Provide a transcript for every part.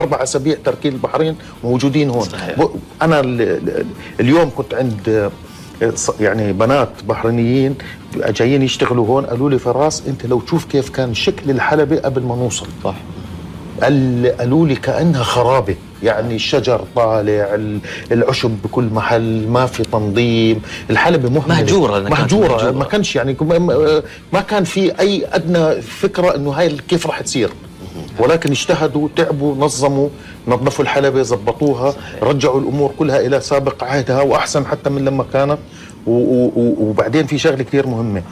4 أسابيع تاركين البحرين موجودين هون. صحيح. أنا اليوم كنت عند يعني بنات بحرينيين جايين يشتغلوا هون، قالوا لي فراس أنت لو تشوف كيف كان شكل الحلبة قبل ما نوصل. صح. قالوا لي كأنها خرابة، يعني الشجر طالع، العشب بكل محل، ما في تنظيم، الحلبة مهجورة ما كانش يعني ما كان في أي أدنى فكرة إنه هاي كيف راح تصير، ولكن اجتهدوا، تعبوا، نظموا، نظفوا الحلبة، زبطوها، رجعوا الأمور كلها إلى سابق عهدها وأحسن حتى من لما كانت. وبعدين في شغله كثير مهمه،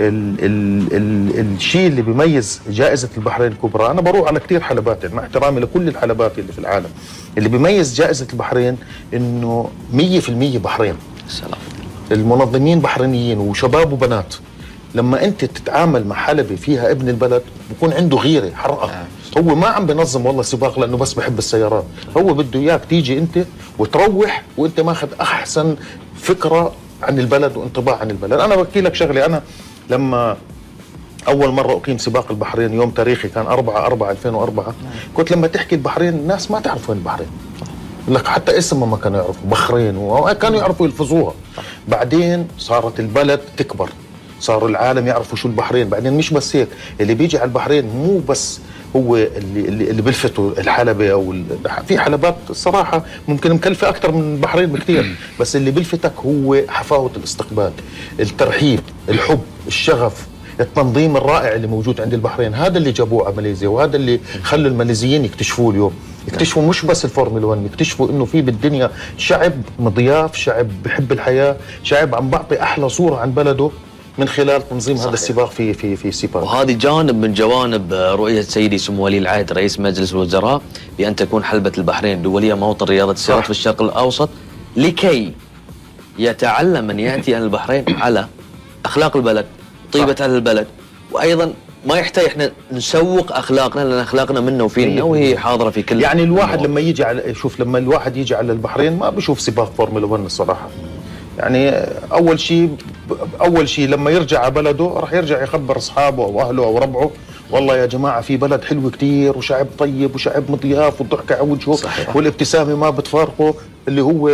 الشيء اللي بيميز جائزه البحرين الكبرى، انا بروح على كثير حلبات مع احترامي لكل الحلبات اللي في العالم، اللي بيميز جائزه البحرين انه 100% بحرين. السلام. المنظمين بحرينيين وشباب وبنات. لما انت تتعامل مع حلبة فيها ابن البلد بكون عنده غيره حرقه. هو ما عم بنظم والله سباق لانه بس بحب السيارات، هو بده اياك تيجي انت وتروح وانت ماخذ احسن فكره عن البلد وانطباع عن البلد. انا بحكي لك شغله، انا لما اول مره اقيم سباق البحرين يوم تاريخي كان 4/4/2004، كنت لما تحكي البحرين الناس ما تعرف وين البحرين، لك حتى اسمها ما كانوا يعرفوا بحرين، وكانوا يعرفوا يلفظوها. بعدين صارت البلد تكبر، صار العالم يعرفوا شو البحرين. بعدين مش بس هيك، اللي بيجي على البحرين مو بس هو اللي بلفتوا الحلبة او في حلبات الصراحه ممكن مكلفه اكثر من البحرين بكثير، بس اللي بلفتك هو حفاوه الاستقبال، الترحيب، الحب، الشغف، التنظيم الرائع اللي موجود عند البحرين. هذا اللي جابوه على ماليزيا، وهذا اللي خلوا الماليزيين يكتشفوه اليوم، يكتشفوا مش بس الفورمولا 1، يكتشفوا انه في بالدنيا شعب مضياف، شعب بحب الحياه، شعب عم بعطي احلى صوره عن بلده من خلال تنظيم هذا السباق في سيباق. وهذه جانب من جوانب رؤية سيدي سمو ولي العهد رئيس مجلس الوزراء بأن تكون حلبة البحرين دولية موطن رياضة السيارات في الشرق الأوسط، لكي يتعلم من يأتي أهل البحرين على أخلاق البلد، طيبة أهل البلد، وأيضا ما يحتاج احنا نسوق اخلاقنا لان اخلاقنا منا وفينا وهي حاضره في كل. يعني الواحد لما يجي على لما الواحد يجي على البحرين ما بشوف سباق فورمولا 1 الصراحه. يعني اول شيء لما يرجع على بلده راح يرجع يخبر اصحابه او اهله او ربعه، والله يا جماعه في بلد حلو كثير وشعب طيب وشعب مضياف والضحكه على وجهه والابتسامه ما بتفارقه، اللي هو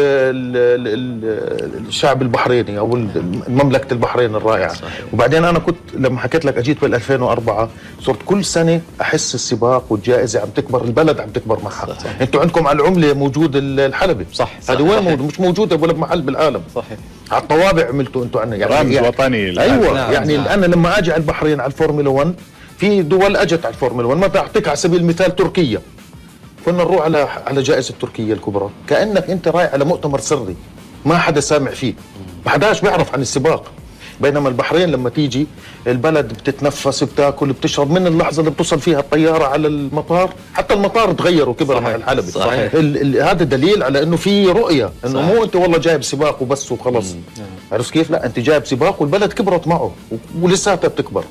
الشعب البحريني او مملكه البحرين الرائعه. صحيح. وبعدين انا كنت لما حكيت لك اجيت بال 2004 صرت كل سنه احس السباق والجائزه عم تكبر، البلد عم تكبر معها. انتم عندكم على العمله موجود الحلبه، صح. هذه وين موجود؟ مش موجوده ولا بمحل بالعالم. صحيح. على الطوابع عملتوا انتم عنا يعني رمز وطني. ايوه نعم. يعني نعم. انا لما اجي على البحرين على الفورمولا 1، في دول اجت على الفورمولا 1، ما بعطيك على سبيل المثال تركيا، كنا نروح على جائزه تركيا الكبرى كانك انت رايح على مؤتمر سري ما حدا سامع فيه، ما حداش بيعرف عن السباق. بينما البحرين لما تيجي البلد بتتنفس، بتاكل، بتشرب من اللحظه اللي بتوصل فيها الطياره على المطار، حتى المطار تغير وكبر مع الحلبة. صحيح. هذا دليل على انه في رؤيه، انه مو انت والله جايب سباق وبس وخلص. عرفت كيف؟ لا، انت جايب سباق والبلد كبرت معه ولساتها بتكبر.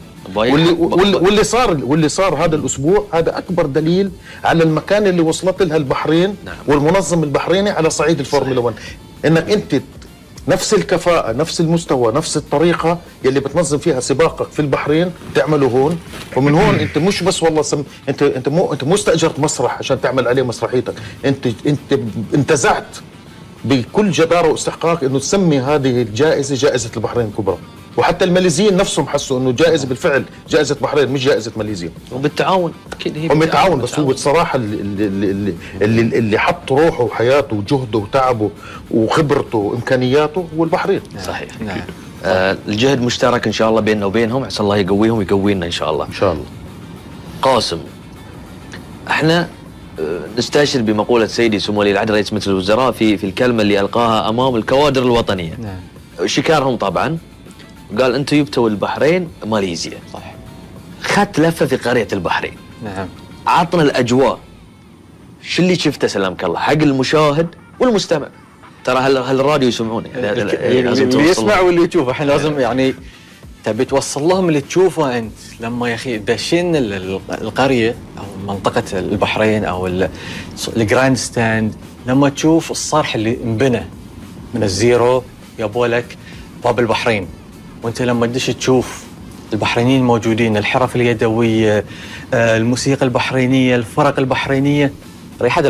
واللي صار هذا الاسبوع هذا اكبر دليل على المكان اللي وصلت لها البحرين. نعم. والمنظم البحريني على صعيد الفورمولا 1، انك انت نفس الكفاءة، نفس المستوى، نفس الطريقة يلي بتنظم فيها سباقك في البحرين تعمله هون. ومن هون انت مش بس والله انت مو استأجرت مسرح عشان تعمل عليه مسرحيتك، انت انتزعت بكل جدارة واستحقاق انه تسمي هذه الجائزة جائزة البحرين الكبرى. وحتى الماليزيين نفسهم حسوا انه جائزه بالفعل جائزه بحرين مش جائزه ماليزيا. وبالتعاون اكيد هي بالتعاون. بس هو بصراحه اللي حط روحه وحياته وجهده وتعبه وخبرته وامكانياته هو البحرين. صحيح. نعم. الجهد مشترك ان شاء الله بيننا وبينهم، عسى الله يقويهم ويقوينا ان شاء الله. ان شاء الله. قاسم، احنا نستشهد بمقوله سيدي سمو ولي العهد رئيس مجلس الوزراء في الكلمه اللي القاها امام الكوادر الوطنيه. نعم. شكارهم طبعا، قال انتم جبتوا البحرين ماليزيا. صح. خدت لفه في قريه البحرين. نعم. عطنا الاجواء، شو اللي شفته سلامك الله حق المشاهد والمستمع. ترى هالراديو يسمعونه، اللي يسمع واللي يشوف. احنا لازم يعني تبي توصل لهم اللي تشوفه انت لما يا اخي داشين القريه او منطقه البحرين او الجراند ستاند، لما تشوف الصرح اللي انبنى من الزيرو يابوا لك باب البحرين، وانت لما تدش تشوف البحرينيين الموجودين، الحرف اليدويه، الموسيقى البحرينيه، الفرق البحرينيه، ريحان